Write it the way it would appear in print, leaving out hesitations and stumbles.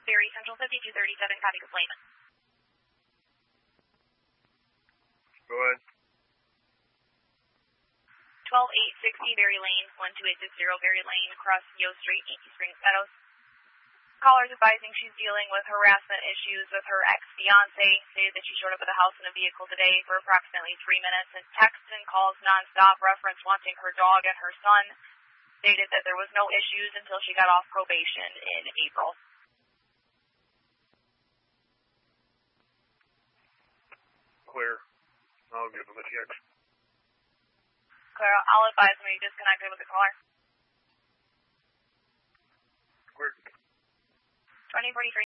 Berry Central 5237, copy complainant. Go ahead. 12860 Berry Lane, 12860 Berry Lane, across Yo Street, Yankee Springs Meadows. Caller's advising she's dealing with harassment issues with her ex-fiance. Stated that she showed up at the house in a vehicle today for approximately 3 minutes and texts and calls nonstop, reference wanting her dog and her son. Stated that there was no issues until she got off probation in April. Clear. I'll give them a text. Clara, I'll advise when you disconnected with the caller. Clear. 2043.